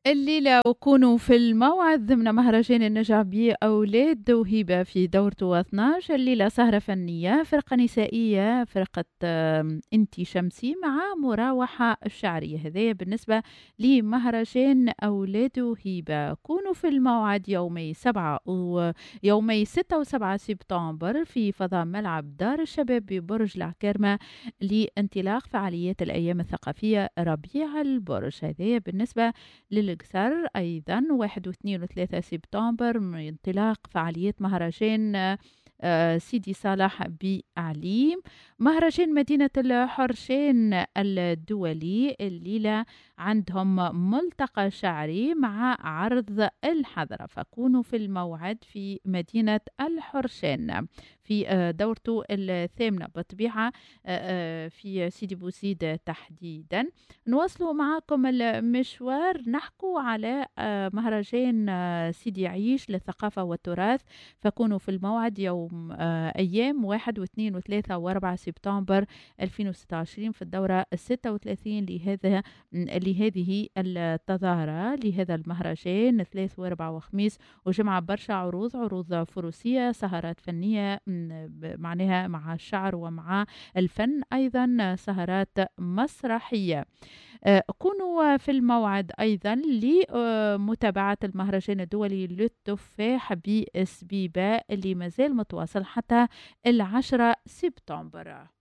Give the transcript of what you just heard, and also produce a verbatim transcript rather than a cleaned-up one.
الليلة وكونوا في الموعد ضمن مهرجان النجع بأولاد وهبة في دورته اثناشر. الليلة سهرة فنية، فرقة نسائية، فرقة آم، انتي شمسي مع مراوحة الشعرية. هذا بالنسبة لمهرجان أولاد وهبة. كونوا في الموعد يومي سبعة ويومي ستة وسبعة سبتمبر في فضاء ملعب دار الشباب ببرج العكرمة لانطلاق فعاليات الأيام الثقافية ربيع البرج. هذا بالنسبة للقصر. أيضا واحد واثنين وثلاثة سبتمبر من انطلاق فعاليات مهرجان آه، آه، سيدي صالح بعليم. مهرجان مدينة الحرشين الدولي الليلة عندهم ملتقى شعري مع عرض الحضرة، فكونوا في الموعد في مدينة الحرشين في آه، دورته الثامنة بطبيعة، آه، آه، في سيدي بوزيد تحديدا. نواصلوا معاكم المشوار، نحكوا على آه، مهرجان آه، سيدي عيش للثقافة والتراث، فكونوا في الموعد يوم آه، أيام واحد واثنين وثلاثة وأربعة سبتمبر ألفين وستة وعشرين في الدورة الستة وثلاثين لهذا لهذه التظاهرة لهذا المهرجان. ثلاث وأربع وخميس وجمعة برشا عروض عروض فروسية، سهرات فنية م، ب- معناها مع الشعر ومع الفن، أيضا سهرات مسرحية. آه، كونوا في الموعد أيضا لمتابعة المهرجان الدولي للتفاح بسبيبة اللي مازال متواصل حتى العشرة سبتمبر.